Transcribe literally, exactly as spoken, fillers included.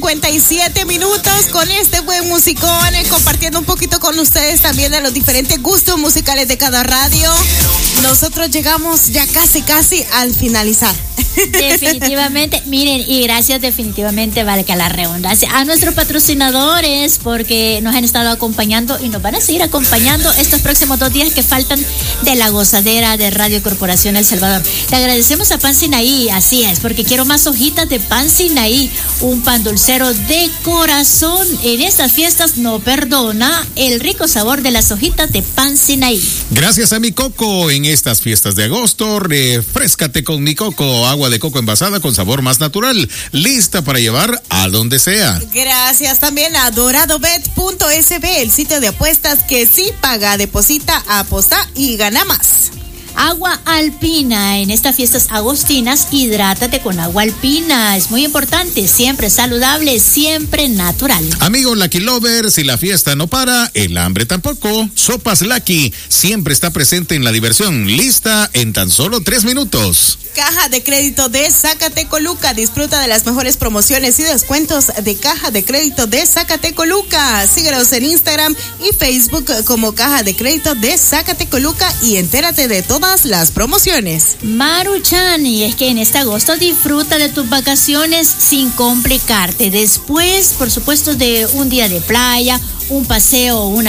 cincuenta y siete minutos con este buen musicón, eh, compartiendo un poquito con ustedes también de los diferentes gustos musicales de cada radio. Nosotros llegamos ya casi, casi al finalizar. Definitivamente, miren, y gracias definitivamente, valga la redundancia, a nuestros patrocinadores porque nos han estado acompañando y nos van a seguir acompañando estos próximos dos días que faltan de la gozadera de Radio Corporación El Salvador. Le agradecemos a Pan Sinaí, así es, porque quiero más hojitas de Pan Sinaí, un pan dulcero de corazón. En estas fiestas no perdona el rico sabor de las hojitas de Pan Sinaí. Gracias a Mi Coco, en estas fiestas de agosto, refréscate con Mi Coco, agua de coco envasada con sabor más natural, lista para llevar a donde sea. Gracias también a doradobet punto es be, el sitio de apuestas que sí paga, deposita, aposta y gana más. Agua Alpina, en estas fiestas agostinas, hidrátate con agua Alpina, es muy importante, siempre saludable, siempre natural. Amigos Lucky Lovers, si la fiesta no para, el hambre tampoco. Sopas Lucky siempre está presente en la diversión, lista en tan solo tres minutos. Caja de Crédito de Zacatecoluca, disfruta de las mejores promociones y descuentos de Caja de Crédito de Zacatecoluca. Síguenos en Instagram y Facebook como Caja de Crédito de Zacatecoluca y entérate de todas las promociones. Maruchan, y es que en este agosto disfruta de tus vacaciones sin complicarte. Después, por supuesto, de un día de playa, un paseo, una